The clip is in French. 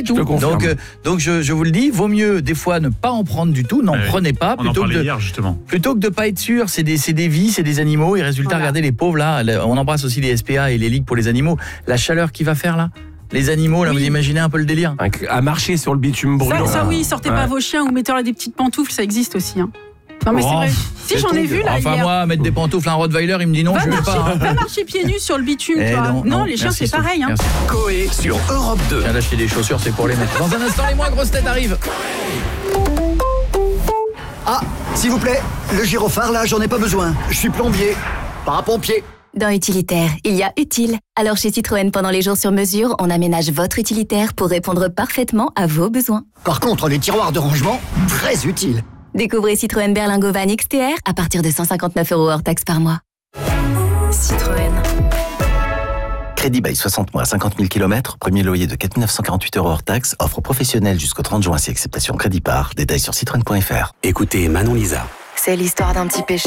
tout. Donc je vous le dis, vaut mieux des fois ne pas en prendre du tout, prenez pas, plutôt que de pas être sûr. C'est des vies, c'est des animaux, et résultat, regardez les pauvres là, on embrasse aussi les SPA et les ligues pour les animaux, la chaleur qu'il va faire là. Les animaux, là, vous imaginez un peu le délire. À marcher sur le bitume brûlant. Ça oui, sortez pas vos chiens ou mettez-leur des petites pantoufles, ça existe aussi. Non mais c'est vrai. Si j'en ai vu là hier. Moi, mettre des pantoufles à un Rottweiler, il me dit non, je veux pas. Va marcher pieds nus sur le bitume, toi. Non, les chiens c'est pareil. Coé sur Europe 2. Viens d'acheter des chaussures, c'est pour les mettre. Dans un instant, les moins grosses têtes arrivent. Ah, s'il vous plaît, le gyrophare là, j'en ai pas besoin. Je suis plombier, parapompier. Dans Utilitaire, il y a utile. Alors chez Citroën, pendant les jours sur mesure, on aménage votre utilitaire pour répondre parfaitement à vos besoins. Par contre, les tiroirs de rangement, très utiles. Découvrez Citroën Berlingo Van XTR à partir de 159 € hors taxe par mois. Citroën. Crédit bail 60 mois, 50 000 km, premier loyer de 4 948 € hors taxe, offre professionnelle jusqu'au 30 juin si acceptation crédit par. Détails sur citroën.fr. Écoutez Manon Lisa. C'est l'histoire d'un petit pêcheur.